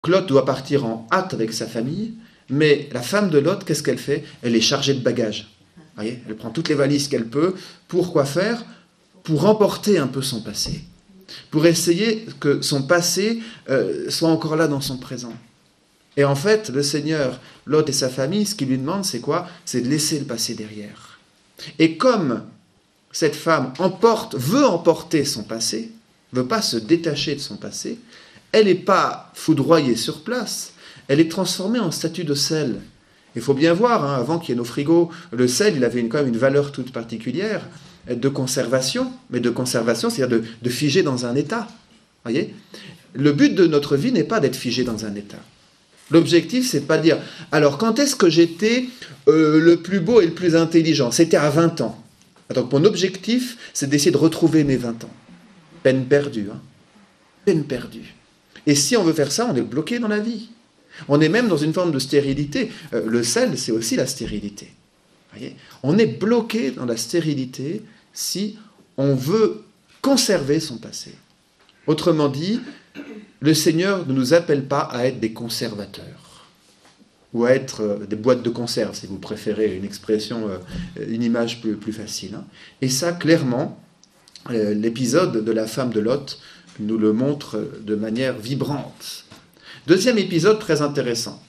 Lot doit partir en hâte avec sa famille, mais la femme de Lot, qu'est-ce qu'elle fait? Elle est chargée de bagages. Voyez, elle prend toutes les valises qu'elle peut. Pour quoi faire? Pour emporter un peu son passé. Pour essayer que son passé soit encore là dans son présent. Et en fait, le Seigneur, Lot et sa famille, ce qu'il lui demande, c'est quoi? C'est de laisser le passé derrière. Et comme cette femme veut emporter son passé, ne veut pas se détacher de son passé, elle n'est pas foudroyée sur place, elle est transformée en statue de sel. Il faut bien voir, avant qu'il y ait nos frigos, le sel, il avait quand même une valeur toute particulière de conservation, mais de conservation, c'est-à-dire de figer dans un état. Voyez ? Le but de notre vie n'est pas d'être figé dans un état. L'objectif, c'est de pas dire, alors quand est-ce que j'étais le plus beau et le plus intelligent? C'était à 20 ans. Donc mon objectif, c'est d'essayer de retrouver mes 20 ans. Peine perdue. Peine perdue. Et si on veut faire ça, on est bloqué dans la vie. On est même dans une forme de stérilité. Le sel, c'est aussi la stérilité. Voyez ? On est bloqué dans la stérilité si on veut conserver son passé. Autrement dit, le Seigneur ne nous appelle pas à être des conservateurs ou à être des boîtes de conserve, si vous préférez une expression, une image plus facile. Et ça, clairement, l'épisode de la femme de Lot nous le montre de manière vibrante. Deuxième épisode très intéressant.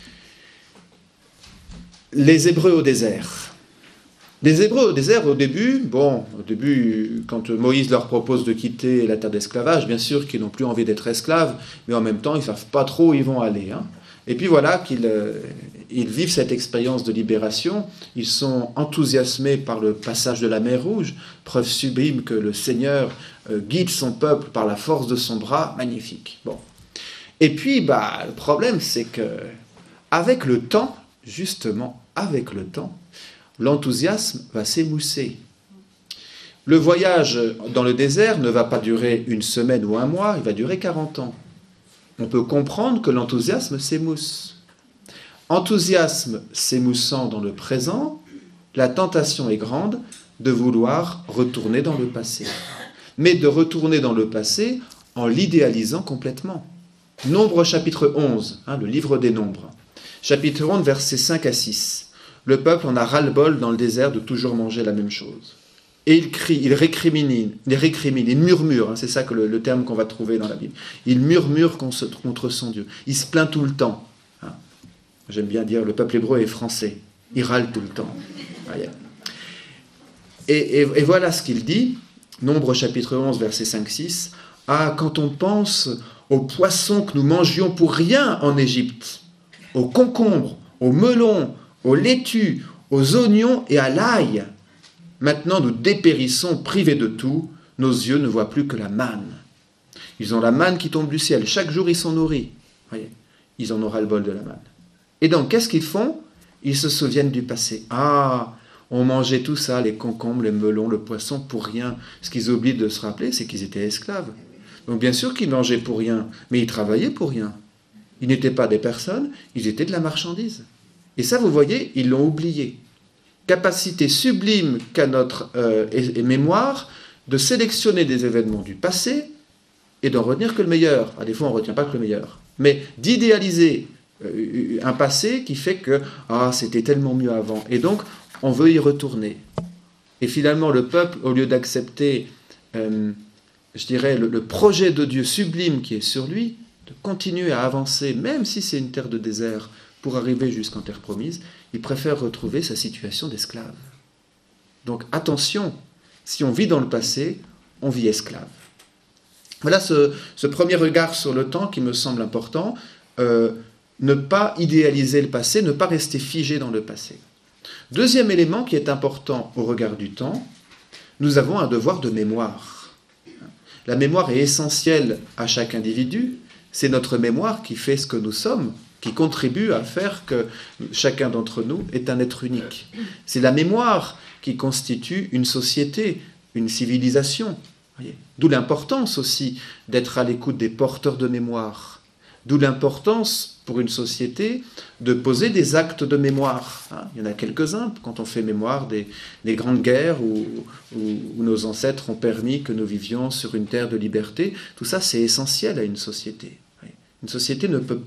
Les Hébreux au désert. Les Hébreux au désert, au début, quand Moïse leur propose de quitter la terre d'esclavage, bien sûr qu'ils n'ont plus envie d'être esclaves, mais en même temps, ils ne savent pas trop où ils vont aller. Et puis voilà qu'ils vivent cette expérience de libération. Ils sont enthousiasmés par le passage de la mer Rouge, preuve sublime que le Seigneur guide son peuple par la force de son bras, magnifique. Bon. Et puis, le problème, c'est que avec le temps, justement, avec le temps, l'enthousiasme va s'émousser. Le voyage dans le désert ne va pas durer une semaine ou un mois, il va durer 40 ans. On peut comprendre que l'enthousiasme s'émousse. Enthousiasme s'émoussant dans le présent, la tentation est grande de vouloir retourner dans le passé. Mais de retourner dans le passé en l'idéalisant complètement. Nombre chapitre 11, le livre des Nombres. Chapitre 11, versets 5 à 6. Le peuple en a ras-le-bol dans le désert de toujours manger la même chose. Et il crie, il récrimine, il murmure, c'est ça que le terme qu'on va trouver dans la Bible. Il murmure contre son Dieu. Il se plaint tout le temps. J'aime bien dire, le peuple hébreu est français. Il râle tout le temps. Et voilà ce qu'il dit, Nombre chapitre 11, versets 5-6. « Ah, quand on pense aux poissons que nous mangions pour rien en Égypte, aux concombres, aux melons, aux laitues, aux oignons et à l'ail. Maintenant, nous dépérissons, privés de tout. Nos yeux ne voient plus que la manne. » Ils ont la manne qui tombe du ciel. Chaque jour, ils sont nourris. Voyez, ils en ont ras-le-bol de la manne. Et donc, qu'est-ce qu'ils font? Ils se souviennent du passé. Ah, on mangeait tout ça, les concombres, les melons, le poisson, pour rien. Ce qu'ils oublient de se rappeler, c'est qu'ils étaient esclaves. Donc, bien sûr qu'ils mangeaient pour rien, mais ils travaillaient pour rien. Ils n'étaient pas des personnes, ils étaient de la marchandise. Et ça, vous voyez, ils l'ont oublié. Capacité sublime qu'a notre mémoire de sélectionner des événements du passé et d'en retenir que le meilleur. Des fois, on ne retient pas que le meilleur. Mais d'idéaliser un passé qui fait que c'était tellement mieux avant. Et donc, on veut y retourner. Et finalement, le peuple, au lieu d'accepter, le projet de Dieu sublime qui est sur lui, de continuer à avancer, même si c'est une terre de désert, pour arriver jusqu'en terre promise, il préfère retrouver sa situation d'esclave. Donc attention, si on vit dans le passé, on vit esclave. Voilà ce premier regard sur le temps qui me semble important. Ne pas idéaliser le passé, ne pas rester figé dans le passé. Deuxième élément qui est important au regard du temps, nous avons un devoir de mémoire. La mémoire est essentielle à chaque individu. C'est notre mémoire qui fait ce que nous sommes, qui contribue à faire que chacun d'entre nous est un être unique. C'est la mémoire qui constitue une société, une civilisation. D'où l'importance aussi d'être à l'écoute des porteurs de mémoire. D'où l'importance pour une société de poser des actes de mémoire. Il y en a quelques-uns quand on fait mémoire des grandes guerres où nos ancêtres ont permis que nous vivions sur une terre de liberté. Tout ça, c'est essentiel à une société. Une société ne peut